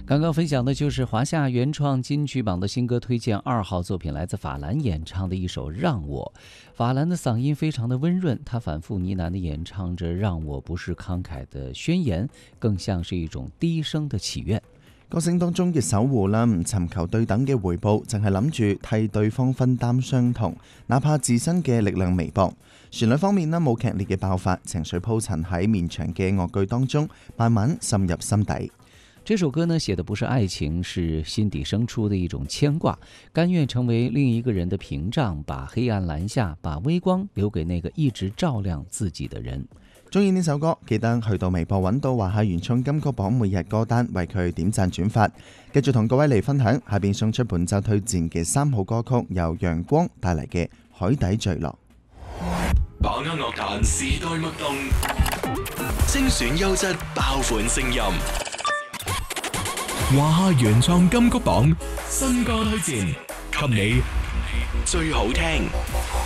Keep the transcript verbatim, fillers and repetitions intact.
刚刚分享的就是华夏原创金曲榜的新歌推荐二号作品，来自法兰演唱的一首《让我》。法兰的嗓音非常的温润，他反复呢喃地演唱着，让我不是慷慨的宣言，更像是一種低聲的祈願。 歌聲當中嘅守護啦，唔尋求對等嘅回報，淨係諗住替對方分擔傷痛，哪怕自身嘅力量微薄。旋律方面呢，冇劇烈嘅爆發，情緒鋪陳喺綿長嘅樂句當中，慢慢滲入心底。 這首歌呢，寫的不是愛情，是心底生出的一種牽掛，甘願成為另一個人的屏障，把黑暗攔下，把微光留給那個一直照亮自己的人。 中意呢首歌，記得去到微博揾到華夏原創金曲榜每日歌單，為佢點讚轉發。繼續同各位嚟分享，下邊送出本週推薦嘅三號歌曲，由陽光帶嚟嘅《海底墜落》。 把握樂壇時代脈動，精選優質爆款聲音。華夏原創金曲榜新歌推薦，給你最好聽。